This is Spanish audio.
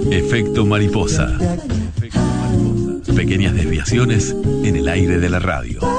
Efecto mariposa. Pequeñas desviaciones en el aire de la radio.